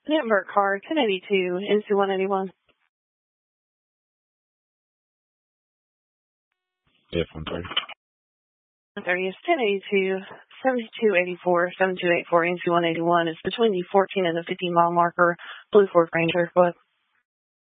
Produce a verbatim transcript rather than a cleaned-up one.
Network car, ten eighty-two, N C one eighty-one. F one thirty. one thirty is ten eighty-two, seventy-two eighty-four, seventy-two eighty-four, N C one eighty-one. It's between the fourteen and the fifteen mile marker, Blue Ford Ranger. Go ahead.